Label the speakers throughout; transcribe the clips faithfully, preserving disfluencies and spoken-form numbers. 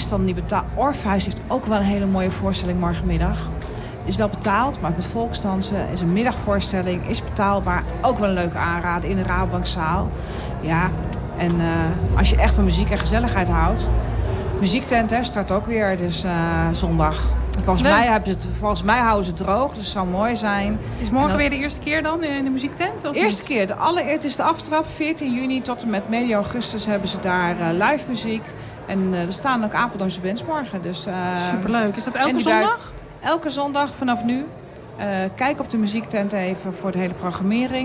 Speaker 1: meestal niet betaald. Orpheus heeft ook wel een hele mooie voorstelling morgenmiddag. Is wel betaald, maar met volksdansen is een middagvoorstelling. Is betaalbaar. Ook wel een leuke aanrader in de Rabobankzaal. Ja, en uh, als je echt van muziek en gezelligheid houdt. Muziektent hè, start ook weer, dus uh, zondag. Volgens mij, hebben ze het, volgens mij houden ze het droog, dus het zou mooi zijn.
Speaker 2: Is morgen
Speaker 1: dan,
Speaker 2: weer de eerste keer dan in de muziektent? Of
Speaker 1: eerste
Speaker 2: niet?
Speaker 1: keer. De allereerste is de aftrap. veertien juni tot en met medio augustus hebben ze daar uh, live muziek. En uh, er staan ook Apeldoornse bands morgen. Dus, uh,
Speaker 2: superleuk. Is dat elke zondag?
Speaker 1: Buiten, elke zondag vanaf nu. Uh, kijk op de muziektent even voor de hele programmering.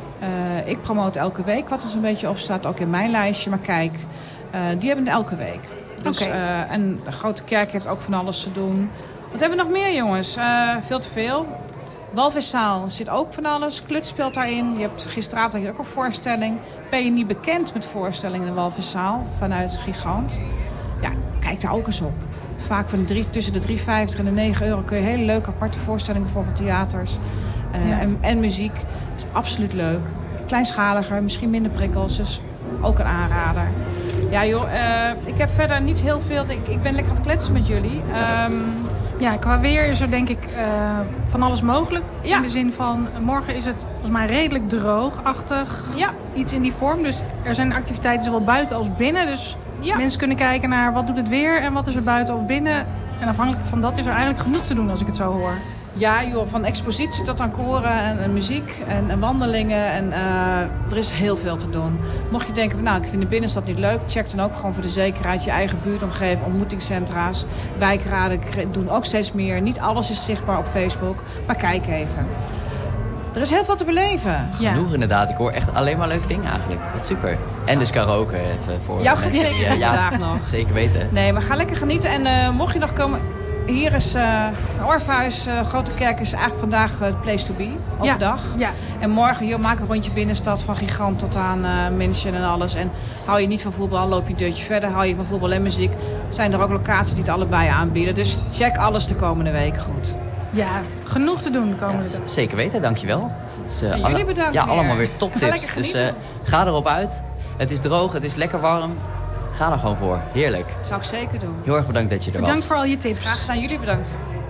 Speaker 1: Uh, ik promote elke week wat er zo'n beetje op staat, ook in mijn lijstje. Maar kijk, uh, die hebben het elke week. Dus,
Speaker 2: okay.
Speaker 1: uh, en de Grote Kerk heeft ook van alles te doen. Wat hebben we nog meer, jongens? Uh, veel te veel. Walviszaal zit ook van alles. Kluts speelt daarin. Je hebt, gisteravond had je ook een voorstelling. Ben je niet bekend met voorstellingen in de Walviszaal vanuit Gigant? Ja, kijk daar ook eens op. Vaak van de drie, tussen de drie vijftig en de negen euro kun je hele leuke aparte voorstellingen voor van theaters. Uh, ja. en, en muziek. Is absoluut leuk. Kleinschaliger, misschien minder prikkels. Dus ook een aanrader. Ja joh, uh, ik heb verder niet heel veel. Ik, ik ben lekker aan het kletsen met jullie. Um,
Speaker 2: ja, qua weer is er denk ik uh, van alles mogelijk.
Speaker 1: Ja.
Speaker 2: In de zin van, morgen is het volgens mij redelijk droogachtig.
Speaker 1: Ja.
Speaker 2: Iets in die vorm. Dus er zijn activiteiten zowel buiten als binnen. Dus ja. mensen kunnen kijken naar wat doet het weer en wat is er buiten of binnen. En afhankelijk van dat is er eigenlijk genoeg te doen als ik het zo hoor.
Speaker 1: Ja joh, van expositie tot aan koren en, en muziek en, en wandelingen. En uh, er is heel veel te doen. Mocht je denken van nou, ik vind de binnenstad niet leuk. Check dan ook gewoon voor de zekerheid je eigen buurtomgeving, ontmoetingscentra's. Wijkraden doen ook steeds meer. Niet alles is zichtbaar op Facebook. Maar kijk even. Er is heel veel te beleven.
Speaker 3: Genoeg ja. inderdaad. Ik hoor echt alleen maar leuke dingen eigenlijk. Wat super. En dus karaoke even voor
Speaker 1: ja,
Speaker 3: mensen.
Speaker 1: Zeker
Speaker 3: Die, uh, ja,
Speaker 1: vandaag nog.
Speaker 3: Zeker weten.
Speaker 1: Nee, maar ga lekker genieten. En uh, mocht je nog komen... Hier is uh, Orpheus, uh, Grote Kerk is eigenlijk vandaag het uh, place to be, overdag.
Speaker 2: Ja, ja.
Speaker 1: En morgen, joh, maak een rondje binnenstad van Gigant tot aan uh, München en alles. En hou je niet van voetbal, loop je een deurtje verder. Hou je van voetbal en muziek, zijn er ook locaties die het allebei aanbieden. Dus check alles de komende weken goed.
Speaker 2: Ja, genoeg te doen de komende
Speaker 3: ja,
Speaker 2: dag.
Speaker 3: Zeker weten, dankjewel. Het is, uh,
Speaker 1: en jullie bedankt
Speaker 3: Ja,
Speaker 1: weer.
Speaker 3: allemaal weer toptips. Dus uh, ga erop uit. Het is droog, het is lekker warm. Ga er gewoon voor. Heerlijk.
Speaker 1: Zou ik zeker doen.
Speaker 3: Heel erg bedankt dat je er was.
Speaker 2: Bedankt voor al je tips.
Speaker 1: Graag gedaan. Jullie bedankt.